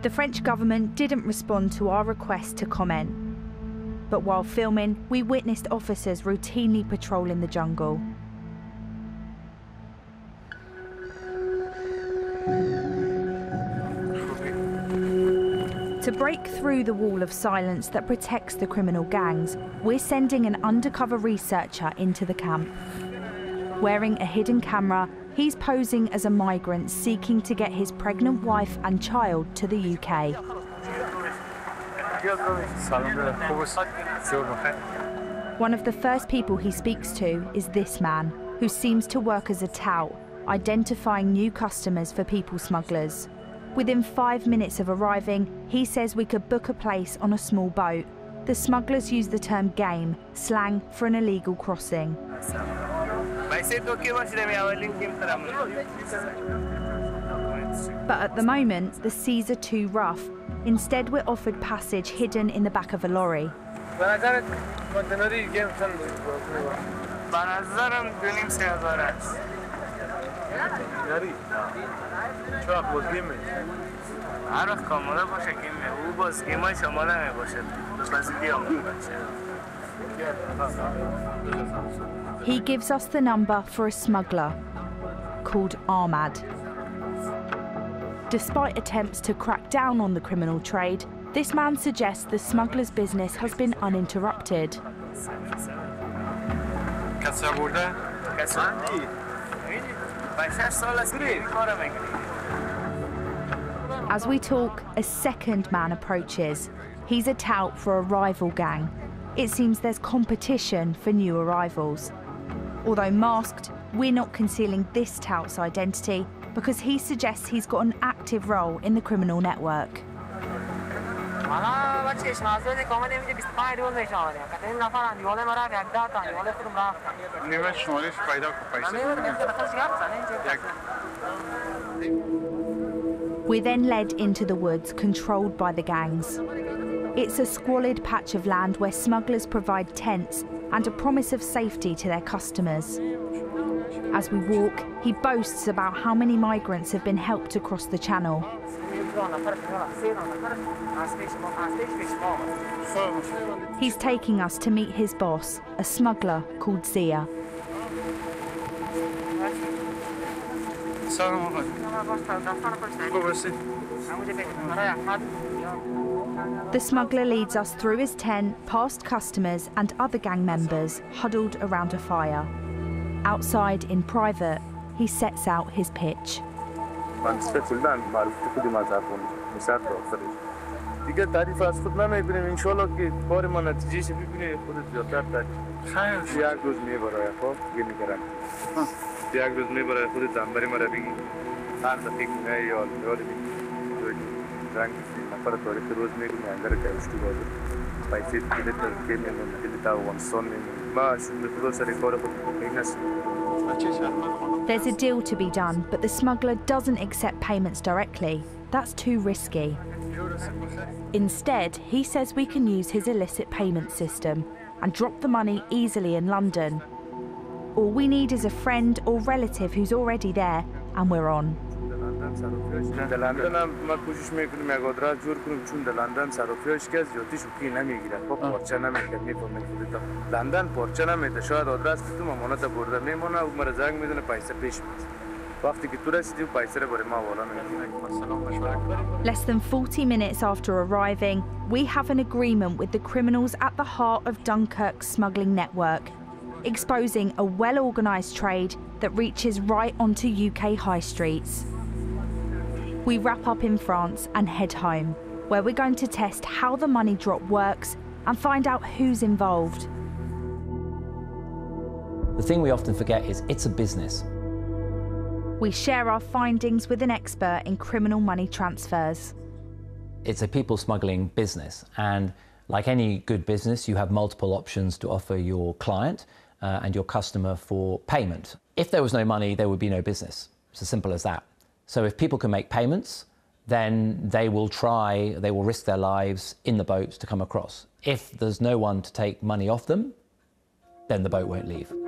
The French government didn't respond to our request to comment. But while filming, we witnessed officers routinely patrolling the jungle. To break through the wall of silence that protects the criminal gangs, we're sending an undercover researcher into the camp. Wearing a hidden camera, he's posing as a migrant seeking to get his pregnant wife and child to the UK. One of the first people he speaks to is this man, who seems to work as a tout, identifying new customers for people smugglers. Within 5 minutes of arriving, he says we could book a place on a small boat. The smugglers use the term game, slang for an illegal crossing. But at the moment, the seas are too rough. Instead, we're offered passage hidden in the back of a lorry. He gives us the number for a smuggler called Ahmad. Despite attempts to crack down on the criminal trade, this man suggests the smuggler's business has been uninterrupted. As we talk, a second man approaches. He's a tout for a rival gang. It seems there's competition for new arrivals. Although masked, we're not concealing this tout's identity because he suggests he's got an active role in the criminal network. We're then led into the woods controlled by the gangs. It's a squalid patch of land where smugglers provide tents and a promise of safety to their customers. As we walk, he boasts about how many migrants have been helped across the channel. He's taking us to meet his boss, a smuggler called Zia. The smuggler leads us through his tent, past customers and other gang members huddled around a fire. Outside, in private, he sets out his pitch. There's a deal to be done, but the smuggler doesn't accept payments directly. That's too risky. Instead, he says we can use his illicit payment system and drop the money easily in London. All we need is a friend or relative who's already there, and we're on. Less than 40 minutes after arriving, we have an agreement with the criminals at the heart of Dunkirk's smuggling network, exposing a well-organised trade that reaches right onto UK high streets. We wrap up in France and head home, where we're going to test how the money drop works and find out who's involved. The thing we often forget is it's a business. We share our findings with an expert in criminal money transfers. It's a people smuggling business, and like any good business, you have multiple options to offer your client and your customer for payment. If there was no money, there would be no business. It's as simple as that. So if people can make payments, then they will risk their lives in the boats to come across. If there's no one to take money off them, then the boat won't leave.